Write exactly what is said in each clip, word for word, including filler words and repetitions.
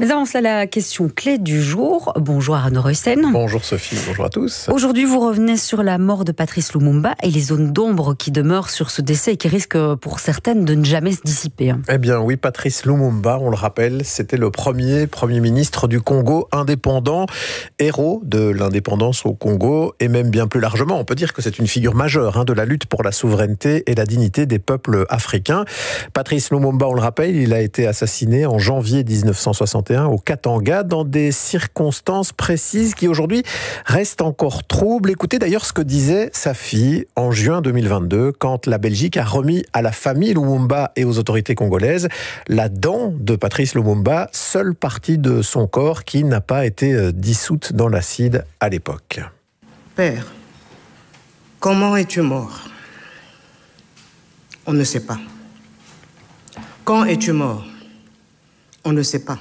Mais avant cela, la question clé du jour. Bonjour Arnaud Ruyssen. Bonjour Sophie, bonjour à tous. Aujourd'hui, vous revenez sur la mort de Patrice Lumumba et les zones d'ombre qui demeurent sur ce décès et qui risquent pour certaines de ne jamais se dissiper. Eh bien oui, Patrice Lumumba, on le rappelle, c'était le premier Premier ministre du Congo indépendant, héros de l'indépendance au Congo et même bien plus largement, on peut dire que c'est une figure majeure hein, de la lutte pour la souveraineté et la dignité des peuples africains. Patrice Lumumba, on le rappelle, il a été assassiné en janvier dix-neuf cent soixante et un au Katanga dans des circonstances précises qui aujourd'hui restent encore troubles. Écoutez d'ailleurs ce que disait sa fille en juin deux mille vingt-deux quand la Belgique a remis à la famille Lumumba et aux autorités congolaises la dent de Patrice Lumumba, seule partie de son corps qui n'a pas été dissoute dans l'acide à l'époque. Père, comment es-tu mort? On ne sait pas. Quand es-tu mort? On ne sait pas.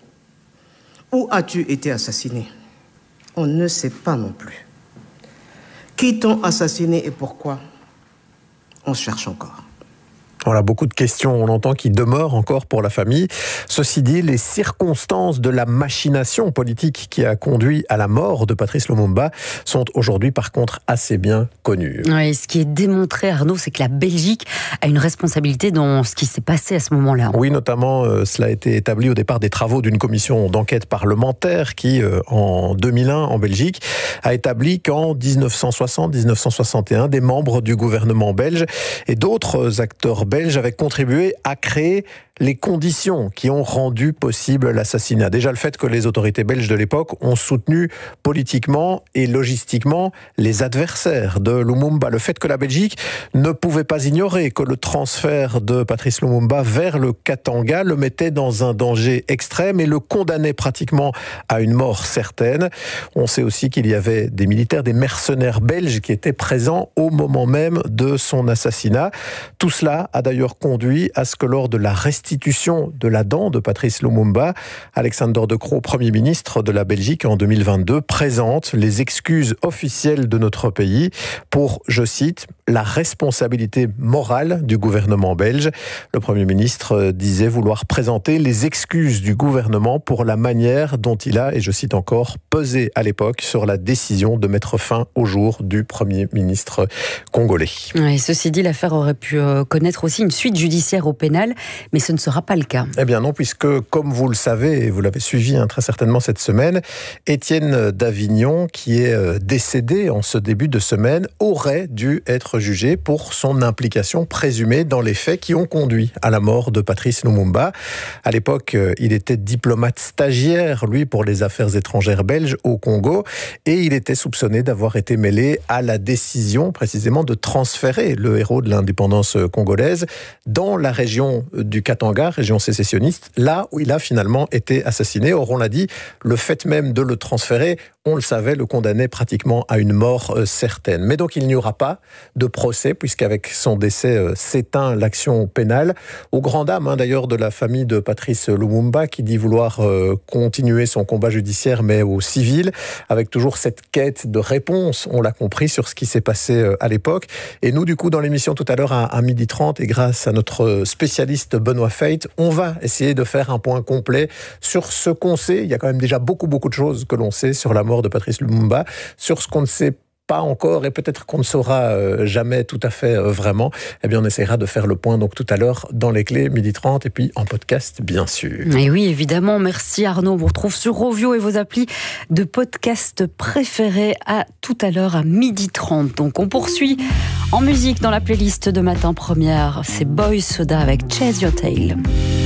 Où as-tu été assassiné? On ne sait pas non plus. Qui t'ont assassiné et pourquoi? On cherche encore. Voilà, beaucoup de questions, on entend, qui demeurent encore pour la famille. Ceci dit, les circonstances de la machination politique qui a conduit à la mort de Patrice Lumumba sont aujourd'hui par contre assez bien connues. Oui, ce qui est démontré, Arnaud, c'est que la Belgique a une responsabilité dans ce qui s'est passé à ce moment-là. Oui, notamment, euh, cela a été établi au départ des travaux d'une commission d'enquête parlementaire qui, euh, en deux mille un, en Belgique, a établi qu'en dix-neuf cent soixante dix-neuf cent soixante et un, des membres du gouvernement belge et d'autres acteurs belges avaient contribué à créer les conditions qui ont rendu possible l'assassinat. Déjà le fait que les autorités belges de l'époque ont soutenu politiquement et logistiquement les adversaires de Lumumba. Le fait que la Belgique ne pouvait pas ignorer que le transfert de Patrice Lumumba vers le Katanga le mettait dans un danger extrême et le condamnait pratiquement à une mort certaine. On sait aussi qu'il y avait des militaires, des mercenaires belges qui étaient présents au moment même de son assassinat. Tout cela a d'ailleurs conduit à ce que lors de la restitution de la dent de Patrice Lumumba, Alexander De Croo, Premier ministre de la Belgique en deux mille vingt-deux, présente les excuses officielles de notre pays pour, je cite, la responsabilité morale du gouvernement belge. Le Premier ministre disait vouloir présenter les excuses du gouvernement pour la manière dont il a, et je cite encore, pesé à l'époque sur la décision de mettre fin au jour du Premier ministre congolais. Et ceci dit, l'affaire aurait pu connaître aussi une suite judiciaire au pénal, mais ce ne sera pas le cas. Eh bien non, puisque comme vous le savez, et vous l'avez suivi hein, très certainement cette semaine, Étienne d'Avignon, qui est décédé en ce début de semaine, aurait dû être jugé pour son implication présumée dans les faits qui ont conduit à la mort de Patrice Lumumba. À l'époque, il était diplomate stagiaire, lui, pour les affaires étrangères belges au Congo, et il était soupçonné d'avoir été mêlé à la décision, précisément, de transférer le héros de l'indépendance congolaise dans la région du Katanga, région sécessionniste, là où il a finalement été assassiné. Or, on l'a dit, le fait même de le transférer, on le savait, le condamnait pratiquement à une mort euh, certaine. Mais donc, il n'y aura pas de procès, puisqu'avec son décès euh, s'éteint l'action pénale. Au grand dam, hein, d'ailleurs, de la famille de Patrice Lumumba, qui dit vouloir euh, continuer son combat judiciaire, mais au civil, avec toujours cette quête de réponse, on l'a compris, sur ce qui s'est passé euh, à l'époque. Et nous, du coup, dans l'émission tout à l'heure, à, à midi trente, et grâce à notre spécialiste Benoît Feit, on va essayer de faire un point complet sur ce qu'on sait. Il y a quand même déjà beaucoup, beaucoup de choses que l'on sait sur la mort de Patrice Lumumba, sur ce qu'on ne sait pas encore et peut-être qu'on ne saura euh, jamais tout à fait euh, vraiment. Eh bien, on essaiera de faire le point donc tout à l'heure dans les clés, midi trente, et puis en podcast, bien sûr. Et oui, évidemment. Merci Arnaud. On vous retrouve sur Rovio et vos applis de podcast préférés. À tout à l'heure à midi trente. Donc, on poursuit en musique dans la playlist de Matin Première. C'est Boy Soda avec Chase Your Tail.